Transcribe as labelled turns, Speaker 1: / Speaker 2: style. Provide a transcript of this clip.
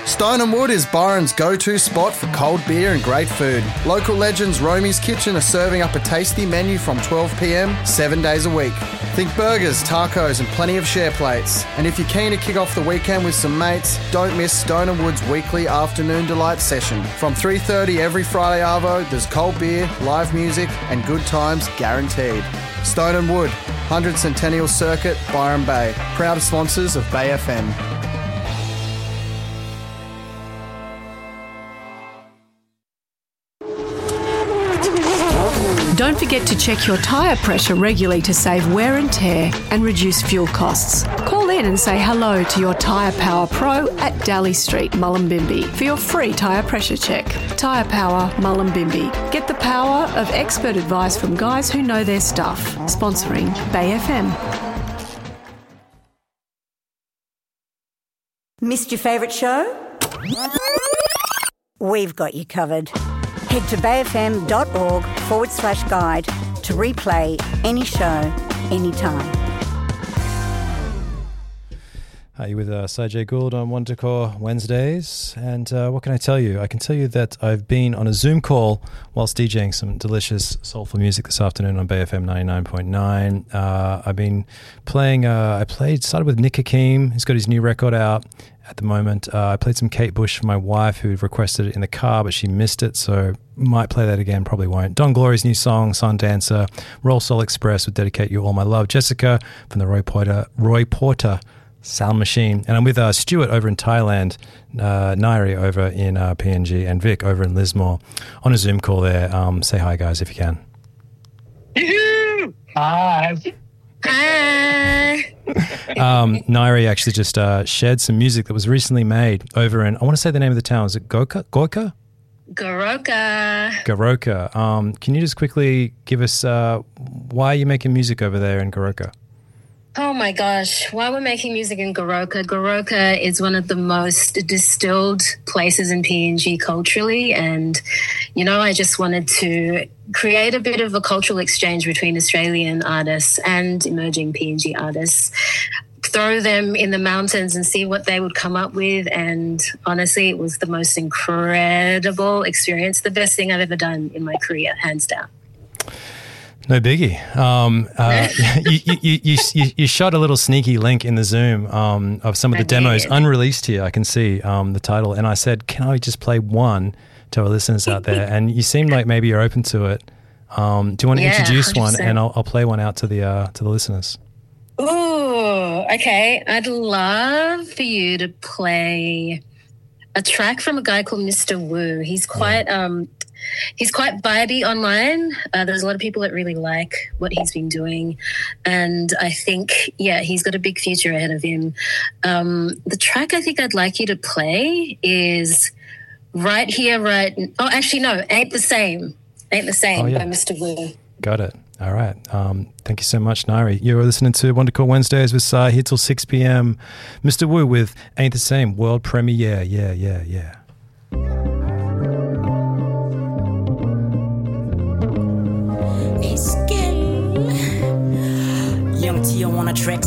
Speaker 1: Stone and Wood is Byron's go-to spot for cold beer and great food. Local legends Romy's Kitchen are serving up a tasty menu from 12 p.m, 7 days a week. Think burgers, tacos and plenty of share plates. And if you're keen to kick off the weekend with some mates, don't miss Stone and Wood's weekly afternoon delight session. From 3:30 every Friday arvo, there's cold beer, live music and good times guaranteed. Stone and Wood, 100 Centennial Circuit, Byron Bay. Proud sponsors of Bay FM.
Speaker 2: Don't forget to check your tyre pressure regularly to save wear and tear and reduce fuel costs. Call in and say hello to your Tyre Power Pro at Daly Street, Mullumbimby for your free tyre pressure check. Tyre Power, Mullumbimby. Get the power of expert advice from guys who know their stuff. Sponsoring Bay FM.
Speaker 3: Missed your favourite show? We've got you covered. Head to bayfm.org/guide to replay any show, anytime.
Speaker 4: Are you with Sajay Gould on One Decor Wednesdays? And what can I tell you? I can tell you that I've been on a Zoom call whilst DJing some delicious soulful music this afternoon on Bay FM 99.9. I've been playing, started with Nick Hakim. He's got his new record out at the moment. I played some Kate Bush for my wife who requested it in the car, but she missed it, so might play that again, probably won't. Don Glory's new song, Sun Dancer. Roll Soul Express would Dedicate You All My Love. Jessica from the Roy Porter Sound Machine. And I'm with Stuart over in Thailand, Nairi over in PNG, and Vic over in Lismore on a Zoom call there. Say hi, guys, if you can.
Speaker 5: Hi.
Speaker 4: Nairi actually just shared some music that was recently made over in, I want to say the name of the town. Is it Gorka?
Speaker 6: Goroka.
Speaker 4: Can you just quickly give us why you're making music over there in Goroka?
Speaker 6: Oh my gosh, why we're making music in Goroka. Goroka is one of the most distilled places in PNG culturally, and, you know, I just wanted to create a bit of a cultural exchange between Australian artists and emerging PNG artists, throw them in the mountains and see what they would come up with. And honestly, it was the most incredible experience, the best thing I've ever done in my career, hands down.
Speaker 4: No biggie. You shot a little sneaky link in the Zoom of some of the demos unreleased here. I can see the title, and I said, "Can I just play one to our listeners out there?" And you seemed like maybe you're open to it. Do you want to introduce 100%. One, and I'll play one out to the listeners?
Speaker 6: Ooh, okay. I'd love for you to play a track from a guy called Mr. Wu. He's quite vibey online. There's a lot of people that really like what he's been doing. And I think, he's got a big future ahead of him. The track I think I'd like you to play is Right Here, Right... Oh, actually, no, Ain't the Same. Ain't the Same by Mr. Wu.
Speaker 4: Got it. All right. Thank you so much, Nairi. You're listening to Wondercore Wednesdays with Sai here till 6 p.m. Mr. Wu with Ain't the Same, world premiere. Yeah.
Speaker 7: Young T on a track